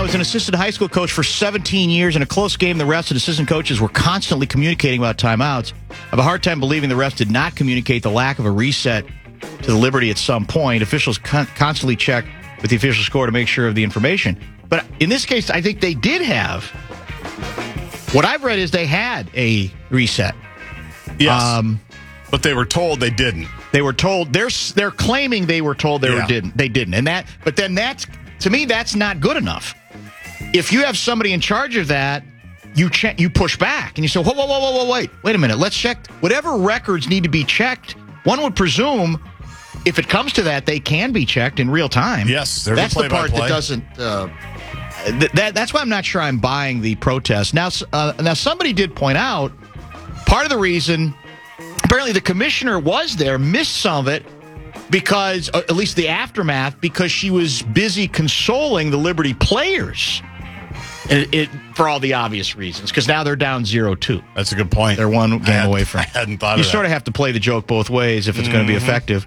was an assistant high school coach for 17 years. In a close game, the refs and assistant coaches were constantly communicating about timeouts. I have a hard time believing the refs did not communicate the lack of a reset to the Liberty at some point. Officials constantly check with the official score to make sure of the information. But in this case, I think they did have. What I've read is they had a reset. Yes. But they were told they didn't. They were told. They're claiming they were told they didn't. They didn't. And that. But then that's, to me, that's not good enough. If you have somebody in charge of that, you push back and you say, whoa, wait a minute. Let's check whatever records need to be checked. One would presume, if it comes to that, they can be checked in real time. Yes, that's the part that doesn't. That's why I'm not sure I'm buying the protest. Now, somebody did point out part of the reason. Apparently, the commissioner was there, missed some of it because, at least the aftermath, because she was busy consoling the Liberty players. For all the obvious reasons, because now they're down 0-2. That's a good point. They're one game away from. I hadn't thought of that. You sort of have to play the joke both ways if it's going to be effective.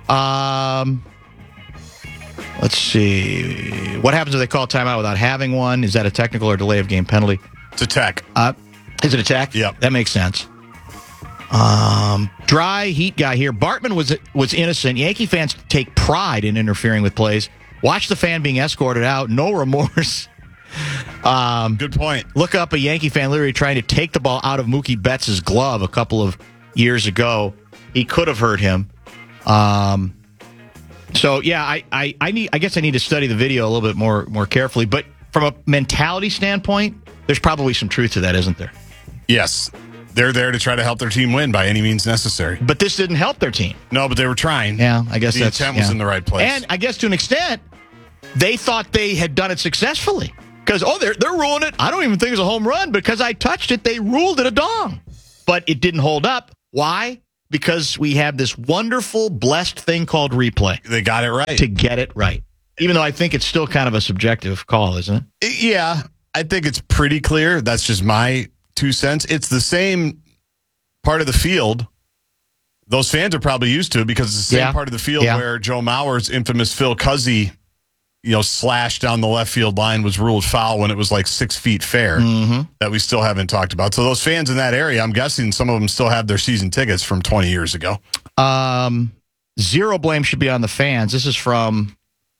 Let's see. What happens if they call timeout without having one? Is that a technical or delay of game penalty? It's a tech. Is it a tech? Yep. That makes sense. Dry heat guy here. Bartman was innocent. Yankee fans take pride in interfering with plays. Watch the fan being escorted out. No remorse. Good point. Look up a Yankee fan literally trying to take the ball out of Mookie Betts' glove a couple of years ago. He could have hurt him. So yeah, I guess I need to study the video a little bit more carefully. But from a mentality standpoint, there's probably some truth to that, isn't there? Yes. They're there to try to help their team win by any means necessary. But this didn't help their team. No, but they were trying. Yeah, I guess the intent was in the right place. And I guess to an extent, they thought they had done it successfully. Because, they're ruling it. I don't even think it's a home run. Because I touched it, they ruled it a dong. But it didn't hold up. Why? Because we have this wonderful, blessed thing called replay. They got it right. To get it right. Even though I think it's still kind of a subjective call, isn't it? Yeah, I think it's pretty clear. That's just my 2 cents. It's the same part of the field. Those fans are probably used to it because it's the same part of the field where Joe Mauer's infamous Phil Cuzzy, slash down the left field line was ruled foul when it was like 6 feet fair that we still haven't talked about. So those fans in that area, I'm guessing some of them still have their season tickets from 20 years ago. Zero blame should be on the fans. This is from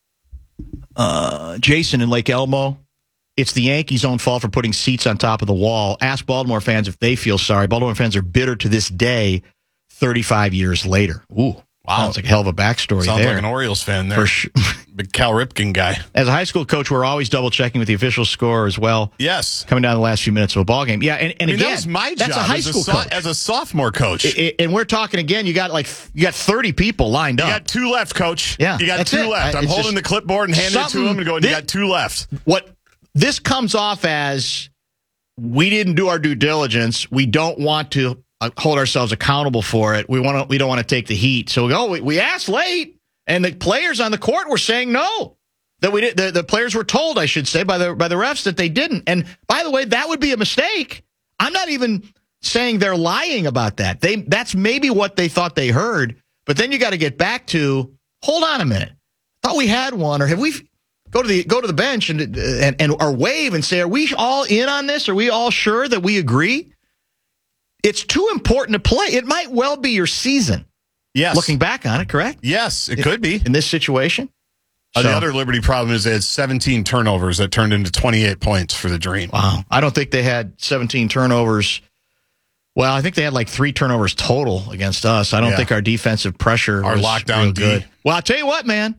Jason in Lake Elmo. It's the Yankees' own fault for putting seats on top of the wall. Ask Baltimore fans if they feel sorry. Baltimore fans are bitter to this day, 35 years later. Ooh. Wow. Sounds like a hell of a backstory Sounds there. like an Orioles fan there. For sure. Big Cal Ripken guy. As a high school coach, we're always double-checking with the official score as well. Yes. Coming down the last few minutes of a ball game. Yeah, and again, that was my that's job a high school coach. As a sophomore coach. And we're talking again, you got 30 people lined up. You got 2 left, coach. Yeah, you got 2 left. I'm holding the clipboard and handing it to him and going, you got 2 left. What this comes off as, we didn't do our due diligence. We don't want to hold ourselves accountable for it. We don't want to take the heat. So we asked late, and the players on the court were saying no. That we did. The players were told, I should say, by the refs that they didn't. And by the way, that would be a mistake. I'm not even saying they're lying about that. That's maybe what they thought they heard. But then you got to get back to, hold on a minute. Thought we had one, or have we? Go to the bench and or wave and say, are we all in on this? Are we all sure that we agree? It's too important to play. It might well be your season. Yes. Looking back on it, correct? Yes, it could be. In this situation. The other Liberty problem is they had 17 turnovers that turned into 28 points for the Dream. Wow. I don't think they had 17 turnovers. Well, I think they had like 3 turnovers total against us. I don't think our defensive pressure was lockdown real good. Well, I'll tell you what, man.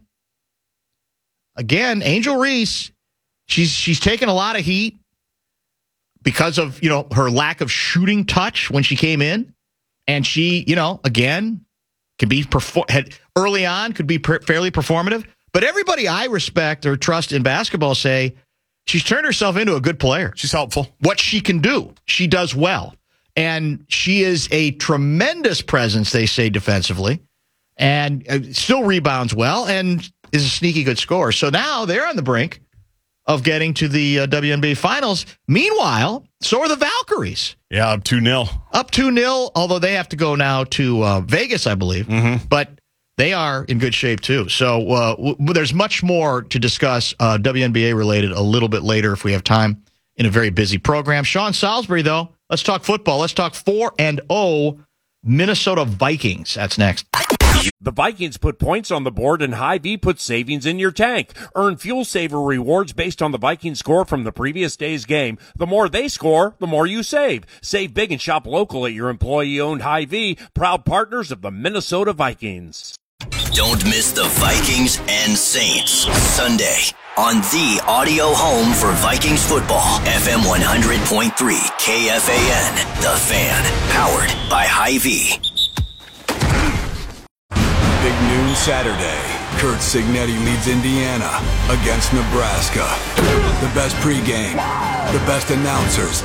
Again, Angel Reese, she's taken a lot of heat because of, her lack of shooting touch when she came in. And she, again, could be early on, could be fairly performative. But everybody I respect or trust in basketball say she's turned herself into a good player. She's helpful. What she can do, she does well. And she is a tremendous presence, they say, defensively. And still rebounds well and is a sneaky good scorer. So now they're on the brink of getting to the WNBA Finals. Meanwhile, so are the Valkyries. Yeah, up 2-0. Up 2-0, although they have to go now to Vegas, I believe. Mm-hmm. But They are in good shape, too. So there's much more to discuss WNBA-related a little bit later if we have time in a very busy program. Sean Salisbury, though, let's talk football. Let's talk 4-0 Minnesota Vikings. That's next. The Vikings put points on the board and Hy-Vee put savings in your tank. Earn Fuel Saver rewards based on the Vikings score from the previous day's game. The more they score, the more you save. Save big and shop local at your employee-owned Hy-Vee, proud partners of the Minnesota Vikings. Don't miss the Vikings and Saints Sunday on the audio home for Vikings football. FM 100.3 KFAN, The Fan, powered by Hy-Vee. Big noon Saturday. Kurt Signetti leads Indiana against Nebraska. The best pregame, the best announcers.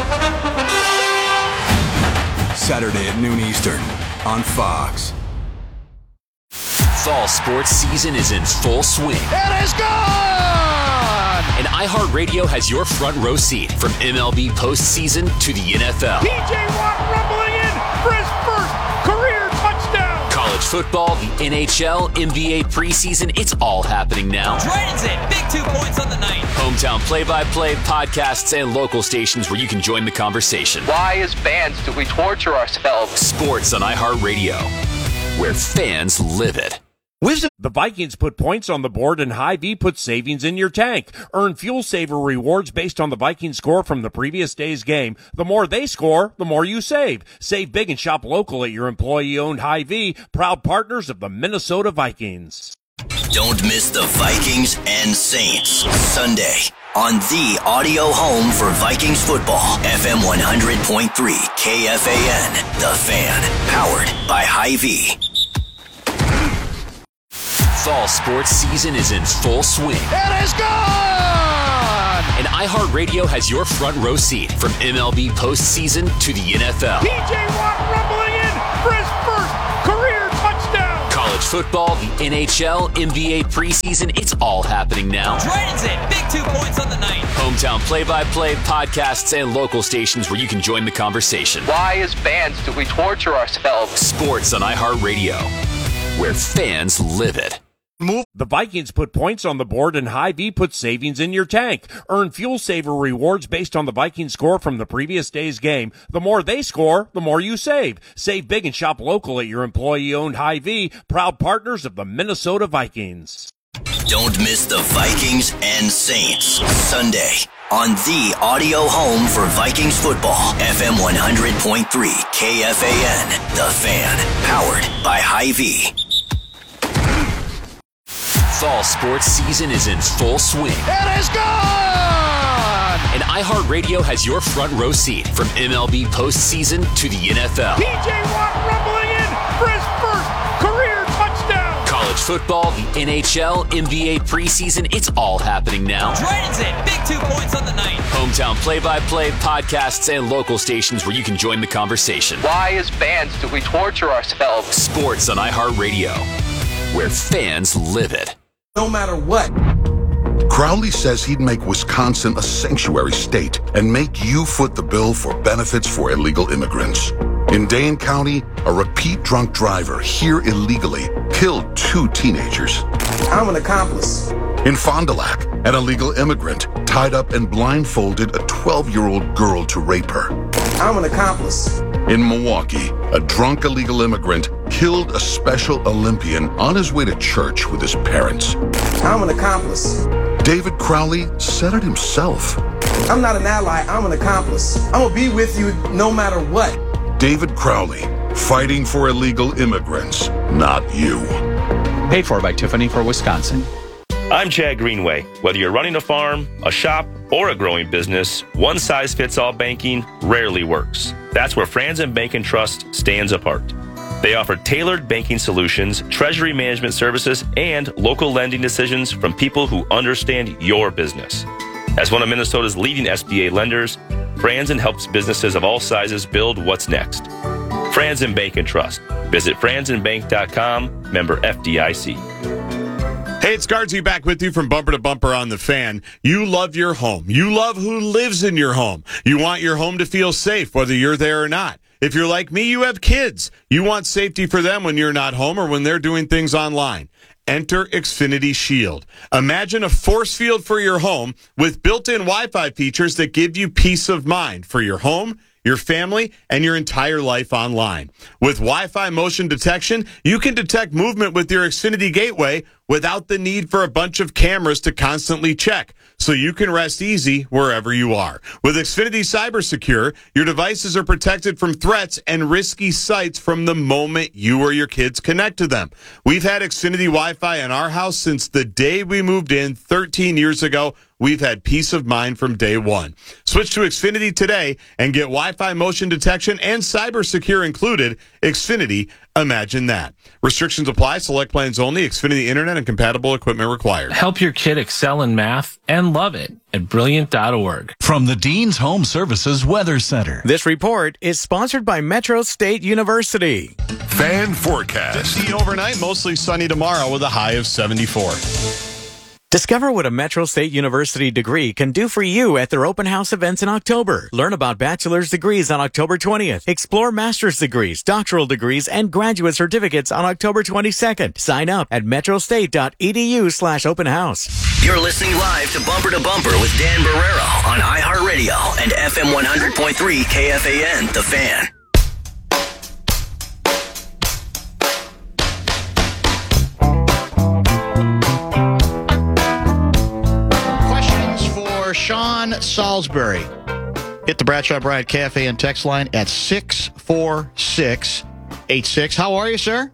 Saturday at noon Eastern on Fox. Fall sports season is in full swing. It is gone! And iHeartRadio has your front row seat from MLB postseason to the NFL. P.J. Watt rumbling in for his first career touchdown. College football, the NHL, NBA preseason, it's all happening now. Dragons in, big 2 points on the night. Hometown play-by-play, podcasts, and local stations where you can join the conversation. Why, as fans, do we torture ourselves? Sports on iHeartRadio, where fans live it. The Vikings put points on the board and Hy-Vee put savings in your tank. Earn Fuel Saver rewards based on the Vikings score from the previous day's game. The more they score, the more you save. Save big and shop local at your employee-owned Hy-Vee, proud partners of the Minnesota Vikings. Don't miss the Vikings and Saints Sunday on the audio home for Vikings football. FM 100.3 KFAN, The Fan, powered by Hy-Vee. Fall sports season is in full swing. It is gone! And iHeartRadio has your front row seat from MLB postseason to the NFL. P.J. Watt rumbling in for his first career touchdown. College football, the NHL, NBA preseason, it's all happening now. Dragons in, big 2 points on the night. Hometown play-by-play, podcasts, and local stations where you can join the conversation. Why, as fans, do we torture ourselves? Sports on iHeartRadio, where fans live it. The Vikings put points on the board and Hy-Vee put savings in your tank. Earn Fuel Saver rewards based on the Vikings score from the previous day's game. The more they score, the more you save. Save big and shop local at your employee-owned Hy-Vee, proud partners of the Minnesota Vikings. Don't miss the Vikings and Saints Sunday on the audio home for Vikings football. FM 100.3 KFAN, The Fan, powered by Hy-Vee. Fall sports season is in full swing. It is gone! And iHeartRadio has your front row seat from MLB postseason to the NFL. P.J. Watt rumbling in for his first career touchdown. College football, the NHL, NBA preseason, it's all happening now. Dragons in, big 2 points on the night. Hometown play-by-play, podcasts, and local stations where you can join the conversation. Why, as fans, do we torture ourselves? Sports on iHeartRadio, where fans live it. No matter what. Crowley says he'd make Wisconsin a sanctuary state and make you foot the bill for benefits for illegal immigrants. In Dane County, a repeat drunk driver here illegally killed 2 teenagers. I'm an accomplice. In Fond du Lac, an illegal immigrant tied up and blindfolded a 12-year-old girl to rape her. I'm an accomplice. In Milwaukee, a drunk illegal immigrant killed a Special Olympian on his way to church with his parents. I'm an accomplice. David Crowley said it himself. I'm not an ally, I'm an accomplice. I'm gonna be with you no matter what. David Crowley, fighting for illegal immigrants, not you. Paid for by Tiffany for Wisconsin. I'm Chad Greenway. Whether you're running a farm, a shop, or a growing business, one-size-fits-all banking rarely works. That's where Franz and Bank and Trust stands apart. They offer tailored banking solutions, treasury management services, and local lending decisions from people who understand your business. As one of Minnesota's leading SBA lenders, Franzen helps businesses of all sizes build what's next. Franzen Bank and Trust. Visit franzenbank.com, member FDIC. Hey, it's Guardsy back with you from Bumper to Bumper on The Fan. You love your home. You love who lives in your home. You want your home to feel safe, whether you're there or not. If you're like me, you have kids. You want safety for them when you're not home or when they're doing things online. Enter Xfinity Shield. Imagine a force field for your home with built-in Wi-Fi features that give you peace of mind for your home, your family, and your entire life online. With Wi-Fi motion detection, you can detect movement with your Xfinity gateway without the need for a bunch of cameras to constantly check, so you can rest easy wherever you are. With Xfinity Cyber Secure, your devices are protected from threats and risky sites from the moment you or your kids connect to them. We've had Xfinity Wi-Fi in our house since the day we moved in 13 years ago. We've had peace of mind from day one. Switch to Xfinity today and get Wi-Fi motion detection and Cyber Secure included. Xfinity, imagine that. Restrictions apply. Select plans only. Xfinity Internet and compatible equipment required. Help your kid excel in math and love it at Brilliant.org. From the Dean's Home Services Weather Center. This report is sponsored by Metro State University. Fan forecast. See overnight, mostly sunny tomorrow with a high of 74. Discover what a Metro State University degree can do for you at their open house events in October. Learn about bachelor's degrees on October 20th. Explore master's degrees, doctoral degrees, and graduate certificates on October 22nd. Sign up at metrostate.edu/open house. You're listening live to Bumper with Dan Barrero on iHeartRadio and FM 100.3 KFAN, The Fan. Sean Salisbury. Hit the Bradshaw Bryant Cafe and text line at 64686. How are you, sir?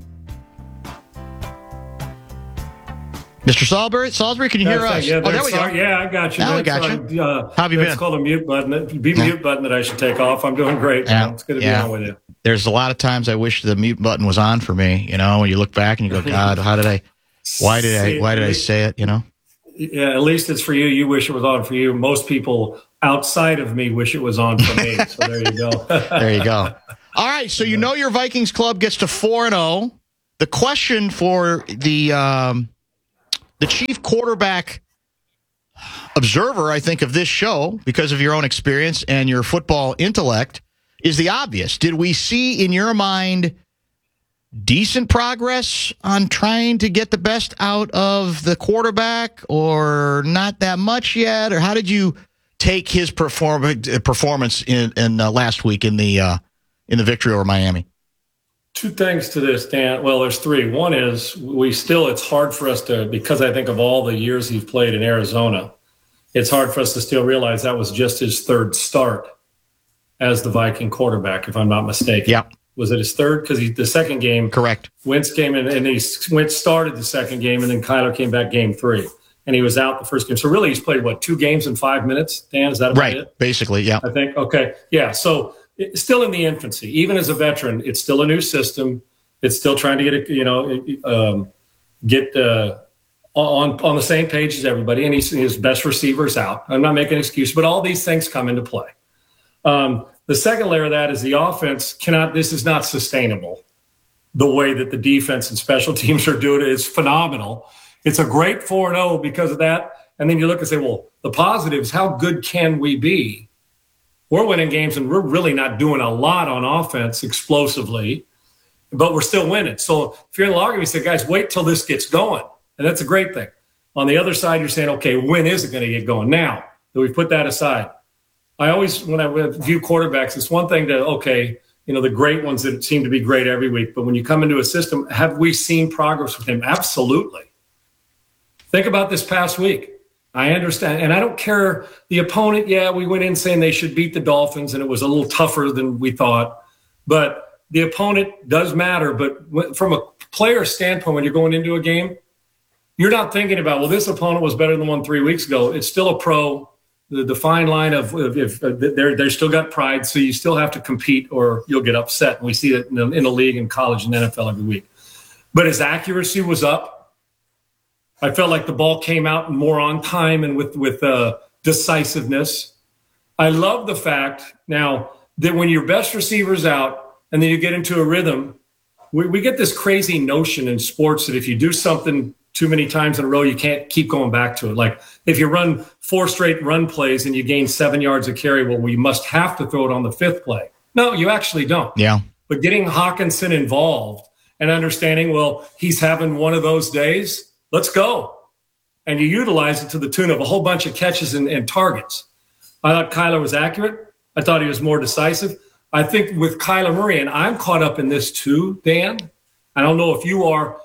Mr. Salisbury, can you hear us? Yeah, there we go. Yeah, I got you. Now we got you. How have you been? It's called a mute button. Mute button that I should take off. I'm doing great. Yeah. It's good to be on with you. There's a lot of times I wish the mute button was on for me. You know, when you look back and you go, God, why did I say it? You know. Yeah, at least it's for you. You wish it was on for you. Most people outside of me wish it was on for me. So there you go. There you go. All right. So you know your Vikings club gets to 4-0. The question for the chief quarterback observer, I think, of this show, because of your own experience and your football intellect, is the obvious. Did we see, in your mind, decent progress on trying to get the best out of the quarterback, or not that much yet? Or how did you take his performance in last week in the victory over Miami? Two things to this, Dan. Well, there's three. One is it's hard for us to, because I think of all the years he's played in Arizona, it's hard for us to still realize that was just his third start as the Viking quarterback, if I'm not mistaken. Yeah. Was it his third? Because the second game, correct. Wentz came in and Wentz started the second game, and then Kyler came back game 3, and he was out the first game. So really, he's played 2 games in 5 minutes. Dan, is that about right? It? Basically, yeah. I think okay, yeah. So it's still in the infancy. Even as a veteran, it's still a new system. It's still trying to get on the same page as everybody, and his best receivers out. I'm not making an excuse, but all these things come into play. The second layer of that is the offense this is not sustainable. The way that the defense and special teams are doing it is phenomenal. It's a great 4-0 because of that. And then you look and say, well, the positives, how good can we be? We're winning games and we're really not doing a lot on offense explosively, but we're still winning. So if you're in the locker room, you say, guys, wait till this gets going. And that's a great thing. On the other side, you're saying, okay, when is it going to get going? Now that we put that aside, I always, when I view quarterbacks, it's one thing to, the great ones that seem to be great every week. But when you come into a system, have we seen progress with him? Absolutely. Think about this past week. I understand. And I don't care the opponent. Yeah, we went in saying they should beat the Dolphins, and it was a little tougher than we thought. But the opponent does matter. But from a player standpoint, when you're going into a game, you're not thinking about, well, this opponent was better than one 3 weeks ago. It's still a pro. The fine line of if they're still got pride, so you still have to compete or you'll get upset. And we see that in the league and college and NFL every week. But his accuracy was up. I felt like the ball came out more on time and with decisiveness. I love the fact now that when your best receiver's out and then you get into a rhythm, we get this crazy notion in sports that if you do something too many times in a row, you can't keep going back to it. Like if you run 4 straight run plays and you gain 7 yards of carry, well, we must have to throw it on the 5th play. No, you actually don't. Yeah. But getting Hockenson involved and understanding, well, he's having one of those days, let's go. And you utilize it to the tune of a whole bunch of catches and targets. I thought Kyler was accurate. I thought he was more decisive. I think with Kyler Murray, and I'm caught up in this too, Dan, I don't know if you are,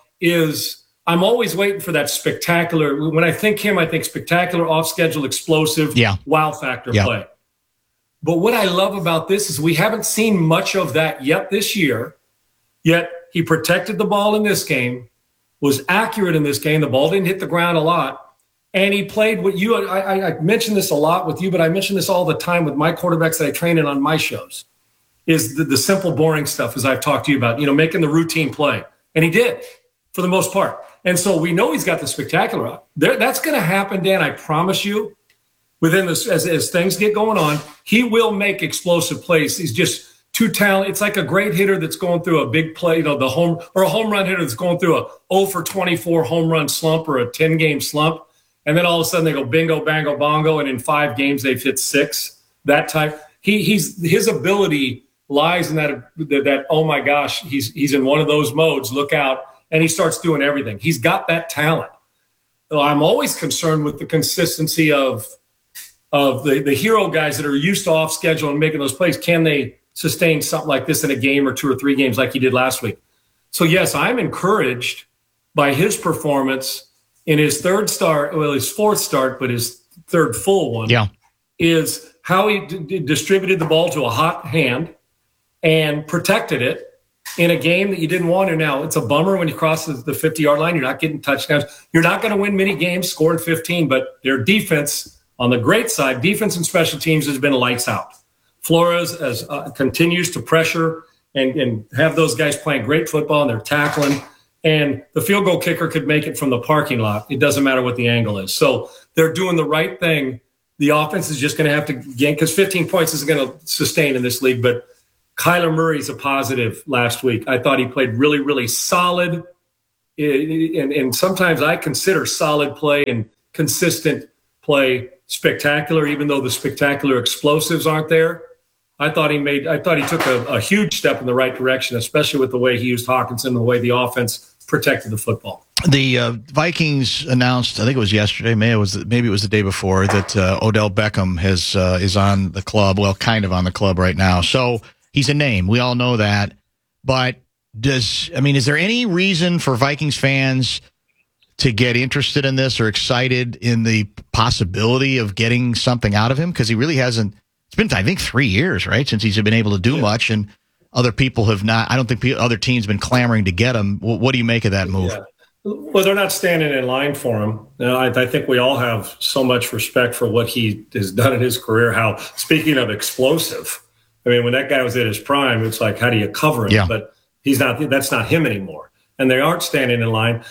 I'm always waiting for that spectacular. When I think him, I think spectacular, off-schedule, explosive, wow factor play. But what I love about this is we haven't seen much of that yet this year, yet he protected the ball in this game, was accurate in this game. The ball didn't hit the ground a lot. And he played what I mentioned this a lot with you, but I mention this all the time with my quarterbacks that I train in on my shows, is the simple, boring stuff, as I've talked to you about, making the routine play. And he did for the most part. And so we know he's got the spectacular up. That's going to happen, Dan, I promise you. Within this, as things get going on, he will make explosive plays. He's just too talented. It's like a great hitter that's going through a big play, a home run hitter that's going through a 0 for 24 home run slump or a 10-game slump. And then all of a sudden they go bingo, bango, bongo, and in 5 games they've hit 6. That type. His ability lies in that oh my gosh, he's in one of those modes. Look out. And he starts doing everything. He's got that talent. So I'm always concerned with the consistency of the hero guys that are used to off schedule and making those plays. Can they sustain something like this in a game or 2 or 3 games like he did last week? So yes, I'm encouraged by his performance in his his 4th start, but his 3rd full one. Yeah. Is how he distributed the ball to a hot hand and protected it in a game that you didn't want to. Now, it's a bummer when you cross the 50-yard line. You're not getting touchdowns. You're not going to win many games scoring 15, but their defense, on the great side, defense and special teams has been lights out. Flores continues to pressure and have those guys playing great football, and they're tackling. And the field goal kicker could make it from the parking lot. It doesn't matter what the angle is. So they're doing the right thing. The offense is just going to have to gain, because 15 points isn't going to sustain in this league. But Kyler Murray's a positive last week. I thought he played really, really solid. And sometimes I consider solid play and consistent play spectacular, even though the spectacular explosives aren't there. I thought he took a huge step in the right direction, especially with the way he used Hockenson, the way the offense protected the football. The Vikings announced, I think it was yesterday, maybe it was the day before, that Odell Beckham is on the club. Well, kind of on the club right now. So he's a name. We all know that. But is there any reason for Vikings fans to get interested in this or excited in the possibility of getting something out of him? Because he really hasn't. It's been, I think, 3 years, right, since he's been able to do much, and other people have not. I don't think other teams have been clamoring to get him. What do you make of that move? Yeah. Well, they're not standing in line for him. I think we all have so much respect for what he has done in his career. Speaking of explosive, when that guy was at his prime, it's like, how do you cover him? Yeah. But he's not. That's not him anymore. And they aren't standing in line.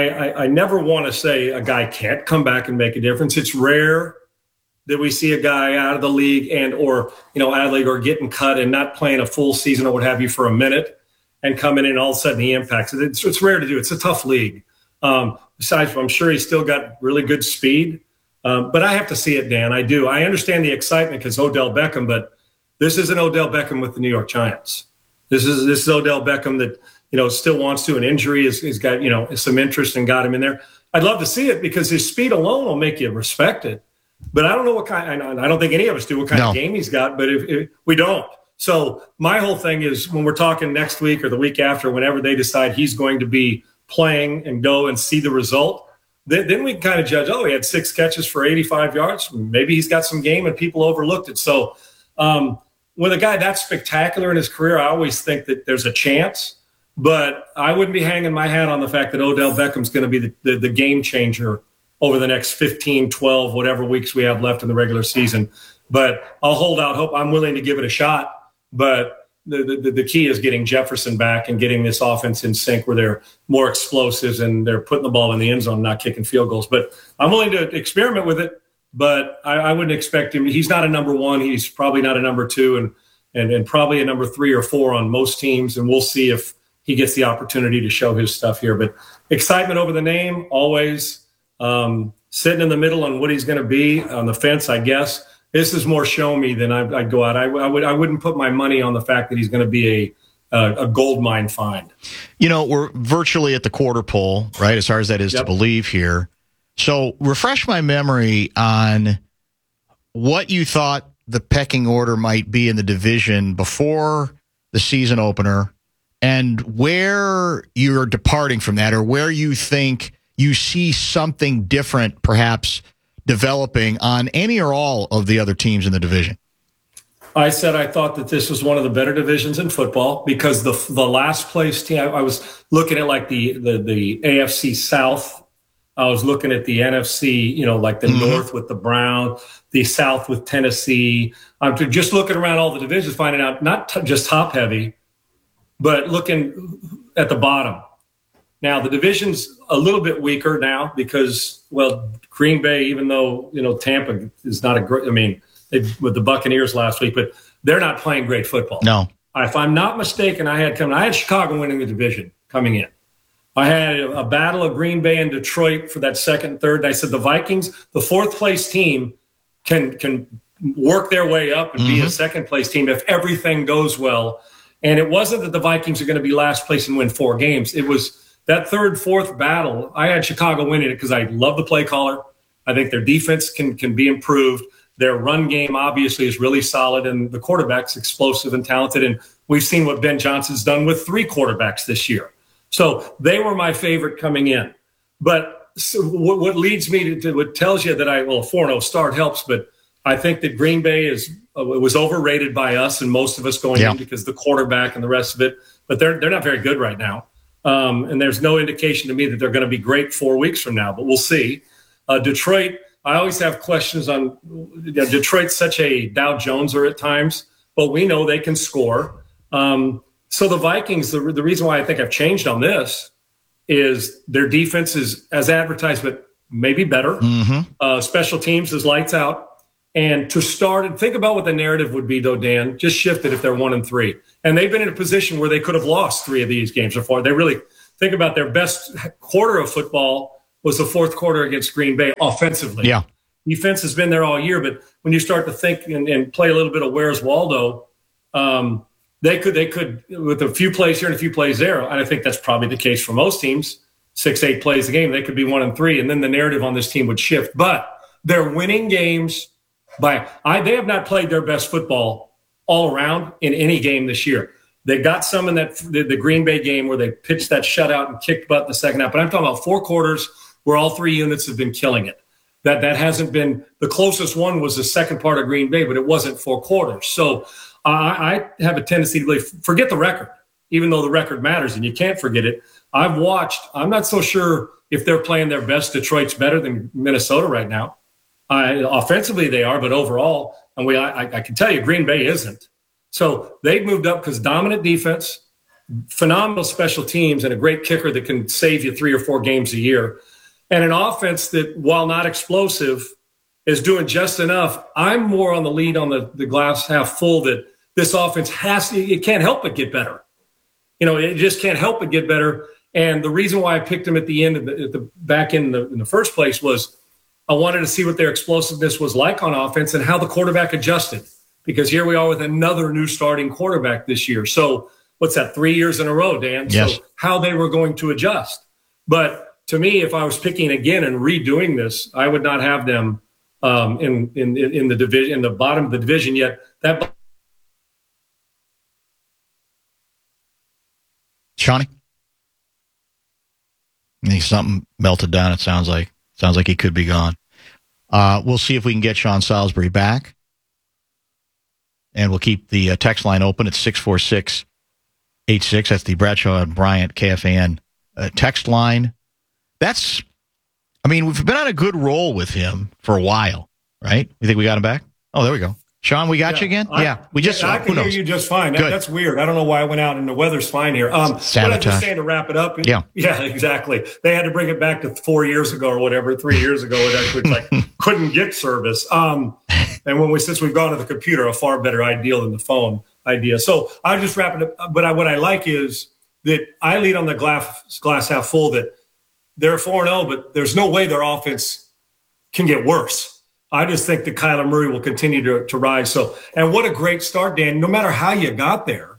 I never want to say a guy can't come back and make a difference. It's rare that we see a guy out of the league or getting cut and not playing a full season or what have you for a minute and coming in and all of a sudden he impacts it. It's rare to do. It's a tough league. Besides, I'm sure he's still got really good speed. But I have to see it, Dan. I do. I understand the excitement because Odell Beckham, but this isn't Odell Beckham with the New York Giants. This is Odell Beckham that, still wants to. An injury has got, some interest and got him in there. I'd love to see it because his speed alone will make you respect it. But I don't know what kind. I don't think any of us do what kind of game he's got. But if we don't, so my whole thing is when we're talking next week or the week after, whenever they decide he's going to be playing and go and see the result, then we can kind of judge. Oh, he had 6 catches for 85 yards. Maybe he's got some game and people overlooked it. So with a guy that's spectacular in his career, I always think that there's a chance. But I wouldn't be hanging my hat on the fact that Odell Beckham's going to be the game changer over the next 15, 12, whatever weeks we have left in the regular season. But I'll hold out hope. I'm willing to give it a shot. But the key is getting Jefferson back and getting this offense in sync where they're more explosives and they're putting the ball in the end zone, not kicking field goals. But I'm willing to experiment with it. But I wouldn't expect him. He's not a number 1. He's probably not a number 2 and probably a number 3 or 4 on most teams. And we'll see if he gets the opportunity to show his stuff here. But excitement over the name, always. Sitting in the middle on what he's going to be on the fence, I guess. This is more show me than I'd go out. I wouldn't put my money on the fact that he's going to be a gold mine find. We're virtually at the quarter pole, right? As hard as that is to believe here. So refresh my memory on what you thought the pecking order might be in the division before the season opener, and where you're departing from that, or where you think you see something different perhaps developing on any or all of the other teams in the division. I said I thought that this was one of the better divisions in football because the last place team, I was looking at like the AFC South. I was looking at the NFC, like the North with the Browns, the South with Tennessee. I'm just looking around all the divisions, finding out not just top heavy, but looking at the bottom. Now, the division's a little bit weaker now because, Green Bay, even though, Tampa is not a great, with the Buccaneers last week, but they're not playing great football. No. If I'm not mistaken, I had Chicago winning the division coming in. I had a battle of Green Bay and Detroit for that second and third. And I said the Vikings, the fourth place team, can work their way up and be a second place team if everything goes well. And it wasn't that the Vikings are going to be last place and win 4 games. It was that third, fourth battle. I had Chicago winning it because I love the play caller. I think their defense can be improved. Their run game obviously is really solid, and the quarterback's explosive and talented. And we've seen what Ben Johnson's done with 3 quarterbacks this year. So they were my favorite coming in. But what leads me to what tells you that a 4-0 start helps, but I think that Green Bay was overrated by us and most of us going in because the quarterback and the rest of it. But they're not very good right now. And there's no indication to me that they're going to be great 4 weeks from now, but we'll see. Detroit, I always have questions on Detroit's such a Dow Joneser at times, but we know they can score. So the Vikings, the reason why I think I've changed on this is their defense is as advertised, but maybe better. Special teams is lights out. And to start and think about what the narrative would be, though, Dan, just shift it if they're 1-3. And they've been in a position where they could have lost 3 of these games or 4. They really think about their best quarter of football was the fourth quarter against Green Bay offensively. Yeah. Defense has been there all year, but when you start to think and play a little bit of Where's Waldo, they could with a few plays here and a few plays there. And I think that's probably the case for most teams. 6-8 plays a game, they could be 1-3, and then the narrative on this team would shift. But they're winning games they have not played their best football all around in any game this year. They got some in the Green Bay game where they pitched that shutout and kicked butt in the second half. But I'm talking about 4 quarters where all 3 units have been killing it. That hasn't been – the closest one was the second part of Green Bay, but it wasn't 4 quarters. So I have a tendency to believe – forget the record, even though the record matters and you can't forget it. I've watched – I'm not so sure if they're playing their best. Detroit's better than Minnesota right now. Offensively, they are, but overall, and I can tell you, Green Bay isn't. So they've moved up because dominant defense, phenomenal special teams, and a great kicker that can save you 3 or 4 games a year, and an offense that, while not explosive, is doing just enough. I'm more on the lead on the glass half full that this offense it can't help but get better. It just can't help but get better. And the reason why I picked them at the end, at the back end in the first place was I wanted to see what their explosiveness was like on offense and how the quarterback adjusted, because here we are with another new starting quarterback this year. So what's that, 3 years in a row, Dan? Yes. So how they were going to adjust. But to me, if I was picking again and redoing this, I would not have them in the division, in the bottom of the division yet. Shawnee? I think something melted down, it sounds like. Sounds like he could be gone. We'll see if we can get Sean Salisbury back. And we'll keep the text line open at 646-86. That's the Bradshaw and Bryant KFAN text line. We've been on a good roll with him for a while, right? You think we got him back? Oh, there we go. Sean, we got you again? We just. I can hear you just fine. That's weird. I don't know why I went out, and the weather's fine here. Sabotage. But I'm just saying to wrap it up. Yeah, exactly. They had to bring it back to 4 years ago or whatever, 3 years ago, which couldn't get service. And since we've gone to the computer, a far better idea than the phone idea. So I just wrap it up. But what I like is that I lead on the glass half full that they're 4-0, but there's no way their offense can get worse. I just think that Kyler Murray will continue to rise. So, and what a great start, Dan. No matter how you got there,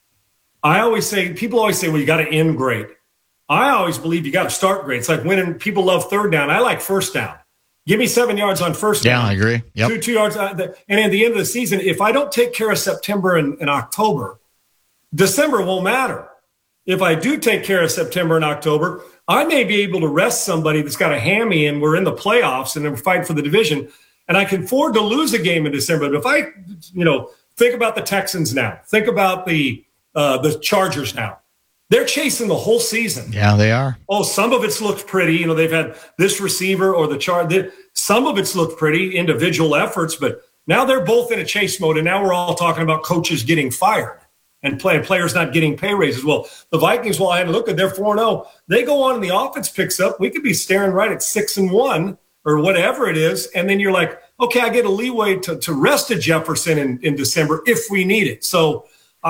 people always say, well, you got to end great. I always believe you got to start great. It's like winning. People love third down. I like first down. Give me 7 yards on first down. Yeah, I agree. Yep. 2 yards. And at the end of the season, if I don't take care of September and October, December won't matter. If I do take care of September and October, I may be able to rest somebody that's got a hammy and we're in the playoffs and we're fighting for the division, and I can afford to lose a game in December. But if I, think about the Texans now, think about the Chargers now. They're chasing the whole season. Yeah, they are. Oh, some of it's looked pretty. They've had this receiver or the some of it's looked pretty, individual efforts, but now they're both in a chase mode, and now we're all talking about coaches getting fired and players not getting pay raises. Well, the Vikings, while I had to look at their 4-0, they go on and the offense picks up. We could be staring right at 6-1 or whatever it is, and then you're like, okay, I get a leeway to rest a Jefferson in December if we need it. So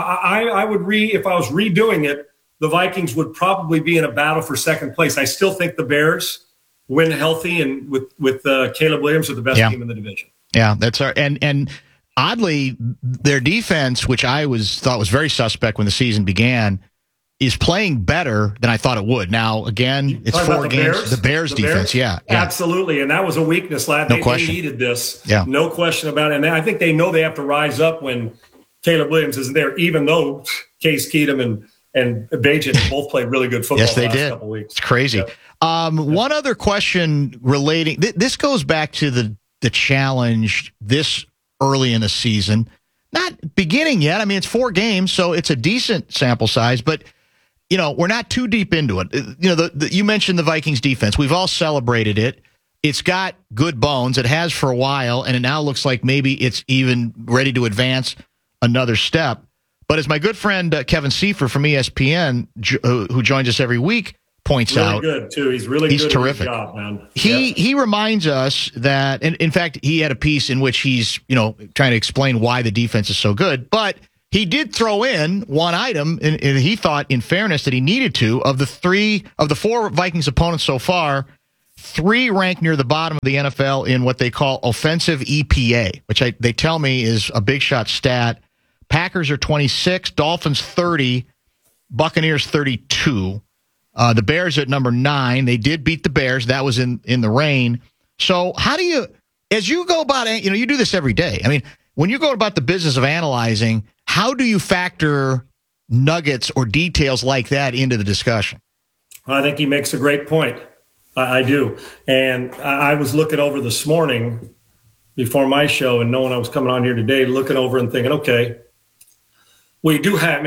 I would if I was redoing it, the Vikings would probably be in a battle for second place. I still think the Bears, win healthy and with Caleb Williams, are the best team in the division. Yeah, that's our and oddly, their defense, which I thought was very suspect when the season began, is playing better than I thought it would. Now, again, it's 4 games. The Bears defense, yeah. Absolutely, and that was a weakness last night. They needed this, no question about it. And I think they know they have to rise up when Caleb Williams isn't there, even though Case Keenum and Bajan both played really good football the last couple weeks. It's crazy. One other question relating, this goes back to the challenge this early in the season. Not beginning yet. I mean, it's 4 games, so it's a decent sample size, but we're not too deep into it. You mentioned the Vikings defense. We've all celebrated it. It's got good bones. It has for a while, and it now looks like maybe it's even ready to advance another step. But as my good friend Kevin Seifer from ESPN, who joins us every week, points out, really good too. He's really good terrific. At his job, man. He reminds us that, and in fact, he had a piece in which he's trying to explain why the defense is so good. But he did throw in one item, and he thought, in fairness, that he needed to. Of the 4 Vikings opponents so far, 3 rank near the bottom of the NFL in what they call offensive EPA, which they tell me is a big shot stat. Packers are 26, Dolphins 30, Buccaneers 32. The Bears at number 9. They did beat the Bears. That was in the rain. So how do you, as you go about it, you do this every day. I mean, when you go about the business of analyzing, how do you factor nuggets or details like that into the discussion? I think he makes a great point. I do. And I was looking over this morning before my show and knowing I was coming on here today, looking over and thinking, okay, we do have,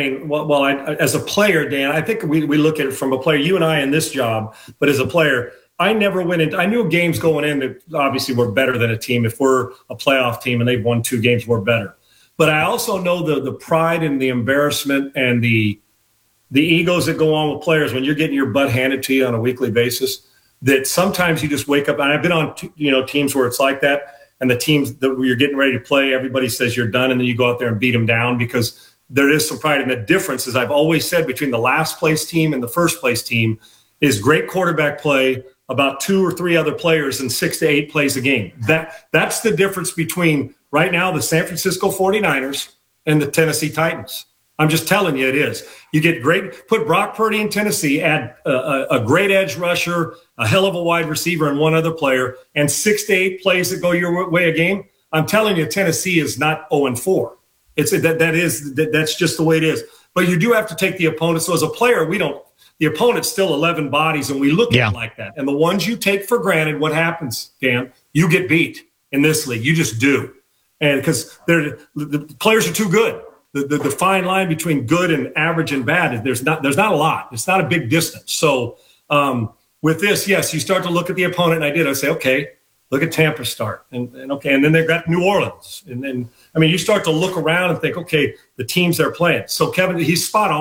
as a player, Dan, I think we look at it from a player, you and I in this job, but as a player, I never went into, I knew games going in that obviously we're better than a team. If we're a playoff team and they've won 2 games, we're better. But I also know the pride and the embarrassment and the egos that go on with players when you're getting your butt handed to you on a weekly basis, that sometimes you just wake up, and I've been on teams where it's like that, and the teams that you're getting ready to play, everybody says you're done, and then you go out there and beat them down because there is some pride. And the difference, as I've always said, between the last place team and the first place team is great quarterback play, about 2 or 3 other players, and 6 to 8 plays a game. That's the difference between right now the San Francisco 49ers and the Tennessee Titans. I'm just telling you, it is. You get put Brock Purdy in Tennessee, add a great edge rusher, a hell of a wide receiver, and 1 other player, and 6 to 8 plays that go your way a game. I'm telling you, Tennessee is not 0-4. That's just the way it is. But you do have to take the opponent. So as a player, the opponent's still 11 bodies, and we look at it like that. And the ones you take for granted, what happens, Dan? You get beat in this league. You just do. And because the players are too good. The fine line between good and average and bad, there's not a lot. It's not a big distance. So with this, yes, you start to look at the opponent, and I say, okay, look at Tampa start. And then they've got New Orleans. And then, you start to look around and think, okay, the teams they're playing. So Kevin, he's spot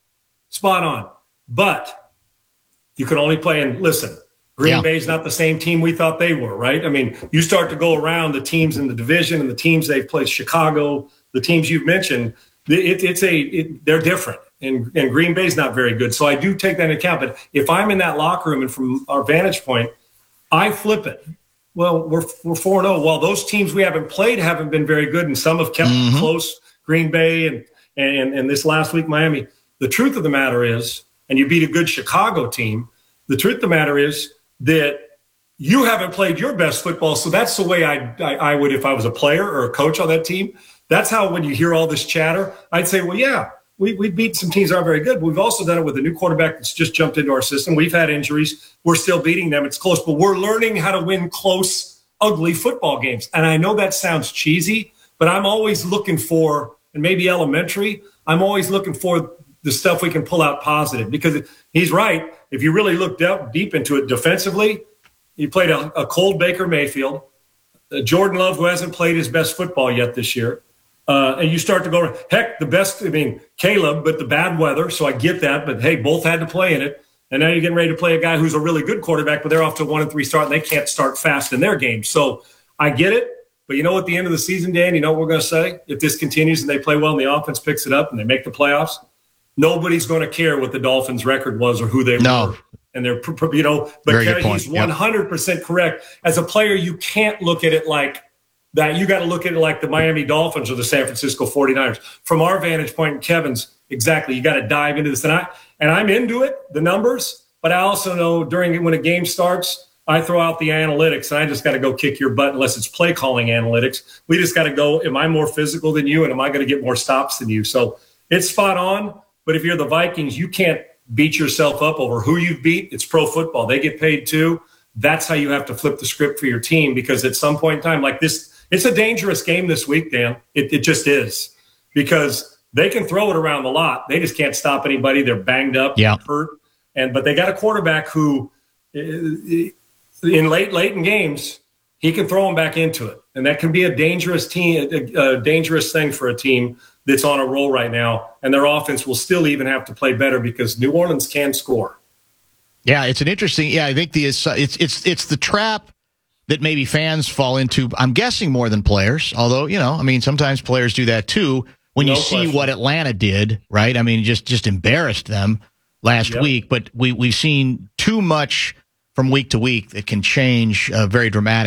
on. But you can only play in, listen, Green Bay's not the same team we thought they were, right? You start to go around the teams in the division and the teams they've played, Chicago, the teams you've mentioned, they're different. And Green Bay's not very good. So I do take that into account. But if I'm in that locker room and from our vantage point, I flip it. well, we're 4-0. Well, those teams we haven't played haven't been very good, and some have kept close. Green Bay and this last week, Miami. The truth of the matter is, and you beat a good Chicago team, the truth of the matter is that you haven't played your best football. So that's the way I would if I was a player or a coach on that team. That's how when you hear all this chatter, I'd say, well, yeah, we beat some teams that aren't very good. But we've also done it with a new quarterback that's just jumped into our system. We've had injuries. We're still beating them. It's close, but we're learning how to win close, ugly football games. And I know that sounds cheesy, but I'm always looking for, and maybe elementary, I'm always looking for the stuff we can pull out positive, because he's right. If you really look deep into it defensively, you played a cold Baker Mayfield, Jordan Love, who hasn't played his best football yet this year. And you start to go, heck, the best, Caleb, but the bad weather. So I get that. But, hey, both had to play in it. And now you're getting ready to play a guy who's a really good quarterback, but they're off to a 1-3 start, and they can't start fast in their game. So I get it. But you know, at the end of the season, Dan, you know what we're going to say? If this continues and they play well and the offense picks it up and they make the playoffs, nobody's going to care what the Dolphins' record was or who they were. And they're, but Kevin, he's 100% correct. As a player, you can't look at it like that. You got to look at it like the Miami Dolphins or the San Francisco 49ers. From our vantage point, and Kevin's, exactly, you got to dive into this. And I'm into it, the numbers, but I also know when a game starts, I throw out the analytics, and I just got to go kick your butt unless it's play calling analytics. We just got to go, am I more physical than you, and am I going to get more stops than you? So it's spot on, but if you're the Vikings, you can't beat yourself up over who you've beat. It's pro football. They get paid too. That's how you have to flip the script for your team, because at some point in time like this, it's a dangerous game this week, Dan. It just is, because they can throw it around a lot. They just can't stop anybody. They're banged up, hurt. But they got a quarterback who in late in games, he can throw them back into it. And that can be a dangerous thing for a team that's on a roll right now. And their offense will still even have to play better because New Orleans can score. Yeah, it's an interesting. Yeah, I think it's the trap that maybe fans fall into. I'm guessing more than players, although sometimes players do that too. When you see what Atlanta did, right? I mean, just embarrassed them last week. But we've seen too much from week to week that can change very dramatically.